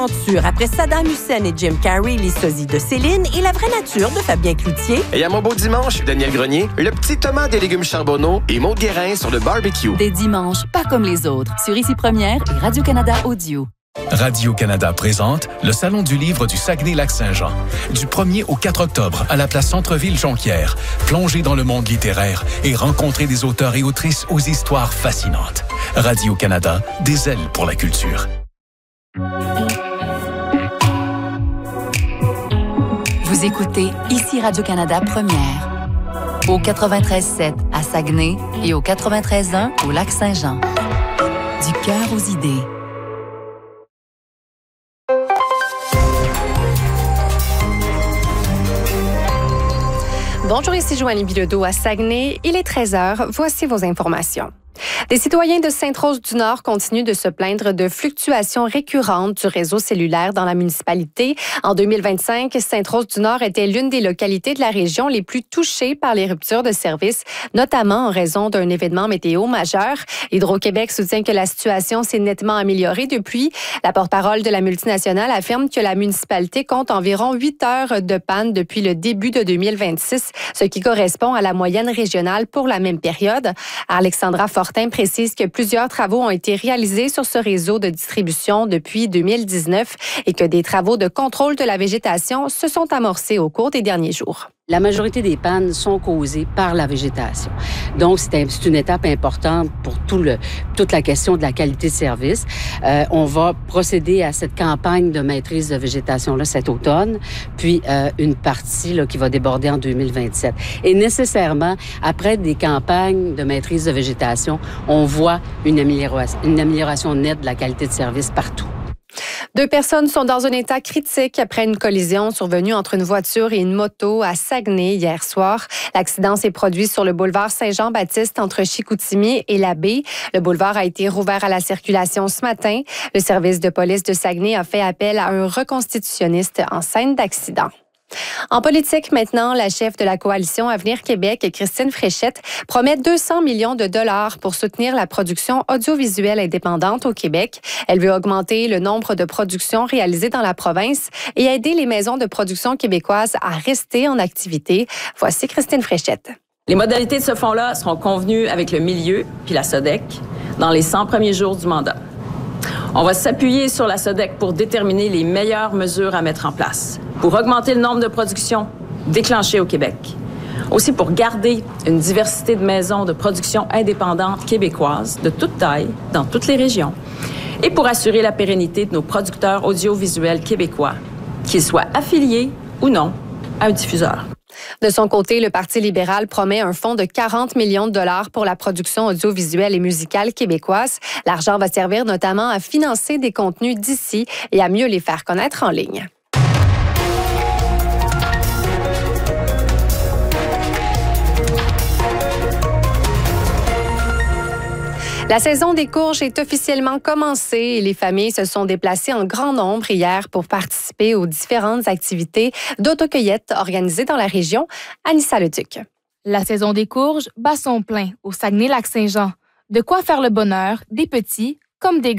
Après Saddam Hussein et Jim Carrey, les sosies de Céline et la vraie nature de Fabien Cloutier. Et à mon beau dimanche, Daniel Grenier, le petit Thomas des légumes charbonneaux et Maud Guérin sur le barbecue. Des dimanches pas comme les autres, sur Ici Première et Radio-Canada Audio. Radio-Canada présente le Salon du livre du Saguenay-Lac-Saint-Jean. Du 1er au 4 octobre à la place Centre-Ville-Jonquière. Plongez dans le monde littéraire et rencontrez des auteurs et autrices aux histoires fascinantes. Radio-Canada, des ailes pour la culture. Vous écoutez Ici Radio-Canada Première. Au 93.7 à Saguenay et au 93.1 au Lac-Saint-Jean. Du cœur aux idées. Bonjour, ici Joanie Bilodeau à Saguenay. Il est 13h. Voici vos informations. Les citoyens de Sainte-Rose-du-Nord continuent de se plaindre de fluctuations récurrentes du réseau cellulaire dans la municipalité. En 2025, Sainte-Rose-du-Nord était l'une des localités de la région les plus touchées par les ruptures de service, notamment en raison d'un événement météo majeur. Hydro-Québec soutient que la situation s'est nettement améliorée depuis. La porte-parole de la multinationale affirme que la municipalité compte environ 8 heures de panne depuis le début de 2026, ce qui correspond à la moyenne régionale pour la même période. Alexandra Fortin précise que plusieurs travaux ont été réalisés sur ce réseau de distribution depuis 2019 et que des travaux de contrôle de la végétation se sont amorcés au cours des derniers jours. La majorité des pannes sont causées par la végétation. Donc, c'est une étape importante pour toute la question de la qualité de service. On va procéder à cette campagne de maîtrise de végétation-là cet automne, puis une partie là, qui va déborder en 2027. Et nécessairement, après des campagnes de maîtrise de végétation, on voit une amélioration nette de la qualité de service partout. 2 personnes sont dans un état critique après une collision survenue entre une voiture et une moto à Saguenay hier soir. L'accident s'est produit sur le boulevard Saint-Jean-Baptiste entre Chicoutimi et la Baie. Le boulevard a été rouvert à la circulation ce matin. Le service de police de Saguenay a fait appel à un reconstitutionniste en scène d'accident. En politique, maintenant, la chef de la coalition Avenir Québec, Christine Fréchette, promet 200 millions de dollars pour soutenir la production audiovisuelle indépendante au Québec. Elle veut augmenter le nombre de productions réalisées dans la province et aider les maisons de production québécoises à rester en activité. Voici Christine Fréchette. Les modalités de ce fonds-là seront convenues avec le milieu puis la SODEC dans les 100 premiers jours du mandat. On va s'appuyer sur la SODEC pour déterminer les meilleures mesures à mettre en place, pour augmenter le nombre de productions déclenchées au Québec. Aussi pour garder une diversité de maisons de production indépendantes québécoises de toute taille, dans toutes les régions, et pour assurer la pérennité de nos producteurs audiovisuels québécois, qu'ils soient affiliés ou non à un diffuseur. De son côté, le Parti libéral promet un fonds de 40 millions de dollars pour la production audiovisuelle et musicale québécoise. L'argent va servir notamment à financer des contenus d'ici et à mieux les faire connaître en ligne. La saison des courges est officiellement commencée et les familles se sont déplacées en grand nombre hier pour participer aux différentes activités d'autocueillette organisées dans la région. Anissa Leduc. La saison des courges bat son plein au Saguenay-Lac-Saint-Jean. De quoi faire le bonheur des petits comme des